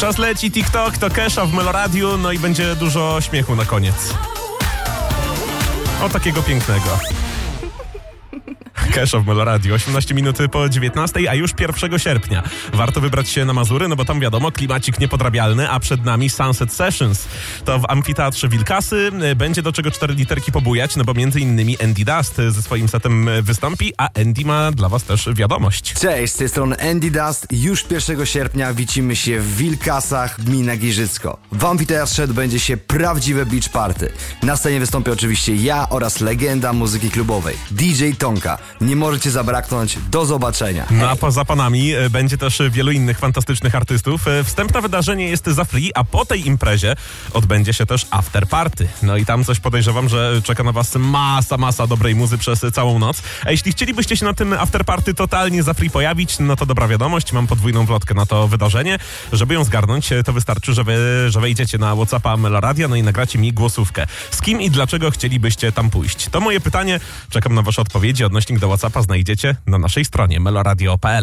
Czas leci TikTok, to Kesha w Meloradiu, no i będzie dużo śmiechu na koniec. O, takiego pięknego. Kesha w Meloradiu, 18 minut po 19, a już 1 sierpnia. Warto wybrać się na Mazury, no bo tam wiadomo, klimacik niepodrabialny, a przed nami Sunset Sessions. To w Amfiteatrze Wilkasy. Będzie do czego 4 literki pobujać, no bo między innymi Andy Dust ze swoim setem wystąpi, a Andy ma dla was też wiadomość. Cześć, z tej strony Andy Dust. Już 1 sierpnia widzimy się w Wilkasach, gmina Giżycko. W Amfiteatrze odbędzie się prawdziwe beach party. Na scenie wystąpię oczywiście ja oraz legenda muzyki klubowej, DJ Tonka. Nie możecie zabraknąć. Do zobaczenia. No a poza panami będzie też wielu innych fantastycznych artystów. Wstępne wydarzenie jest za free, a po tej imprezie odbędzie się też after party. No i tam coś podejrzewam, że czeka na was masa dobrej muzy przez całą noc. A jeśli chcielibyście się na tym after party totalnie za free pojawić, no to dobra wiadomość, mam podwójną wlotkę na to wydarzenie. Żeby ją zgarnąć, to wystarczy, że wejdziecie na WhatsAppa Meloradia, no i nagracie mi głosówkę. Z kim i dlaczego chcielibyście tam pójść? To moje pytanie. Czekam na wasze odpowiedzi. Odnośnik do WhatsAppa znajdziecie na naszej stronie meloradio.pl.